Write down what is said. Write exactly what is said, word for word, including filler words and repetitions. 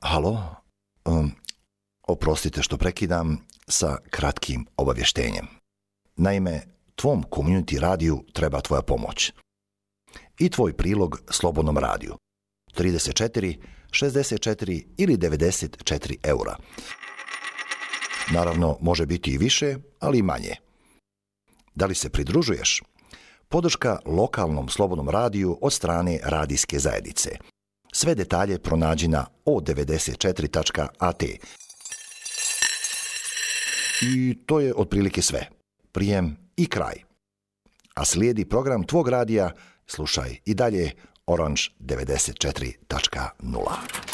Halo? Um, oprostite što prekidam sa kratkim obavještenjem. Naime, tvom community radiju treba tvoja pomoć. I tvoj prilog Slobodnom radiju. trideset četiri, šezdeset četiri ili devedeset četiri eura. Naravno, može biti i više, ali i manje. Da li se pridružuješ? Podrška lokalnom Slobodnom radiju od strane radijske zajednice. Sve detalje pronađi na o devedeset četiri tačka a te. I to je otprilike sve. Prijem i kraj. A slijedi program tvog radija, slušaj i dalje Orange devedeset četiri tačka nula.